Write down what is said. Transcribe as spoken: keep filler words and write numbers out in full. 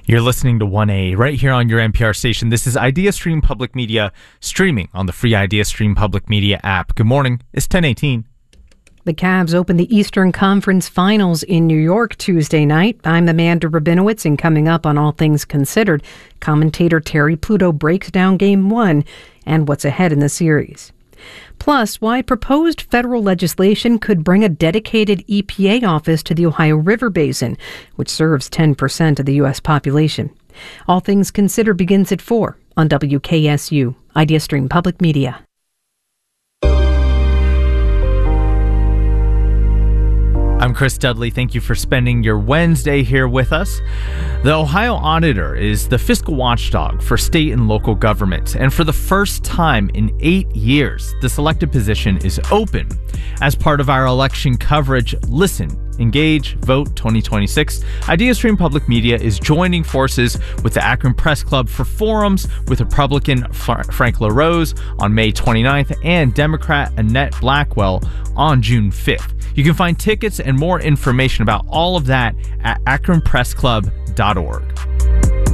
You're listening to one A right here on your N P R station. This is IdeaStream Public Media, streaming on the free IdeaStream Public Media app. Good morning. It's ten eighteen. The Cavs opened the Eastern Conference Finals in New York Tuesday night. I'm Amanda Rabinowitz, and coming up on All Things Considered, commentator Terry Pluto breaks down Game one and what's ahead in the series. Plus, why proposed federal legislation could bring a dedicated E P A office to the Ohio River Basin, which serves ten percent of the U S population. All Things Considered begins at four on W K S U, IdeaStream Public Media. I'm Chris Dudley. Thank you for spending your Wednesday here with us. The Ohio Auditor is the fiscal watchdog for state and local government, and for the first time in eight years, the selected position is open. As part of our election coverage, Listen, Engage, Vote twenty twenty-six, IdeaStream Public Media is joining forces with the Akron Press Club for forums with Republican Frank LaRose on May twenty-ninth and Democrat Annette Blackwell on June fifth. You can find tickets and more information about all of that at akron press club dot org.